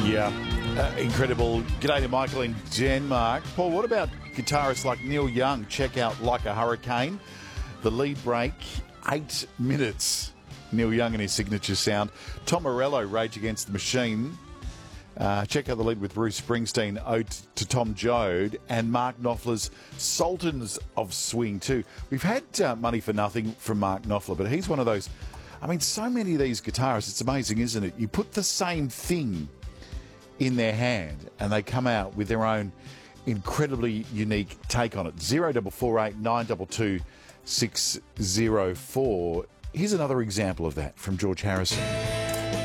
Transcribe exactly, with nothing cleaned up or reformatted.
Yeah, uh, incredible. G'day to Michael in Denmark. Paul, what about guitarists like Neil Young? Check out Like a Hurricane. The lead break, eight minutes. Neil Young and his signature sound. Tom Morello, Rage Against the Machine. Uh, check out the lead with Bruce Springsteen, Ode to Tom Joad, and Mark Knopfler's Sultans of Swing too. We've had uh, Money for Nothing from Mark Knopfler, but he's one of those, I mean, so many of these guitarists, it's amazing, isn't it? You put the same thing in their hand and they come out with their own incredibly unique take on it. Zero double four eight nine two two six zero four. Here's another example of that from George Harrison.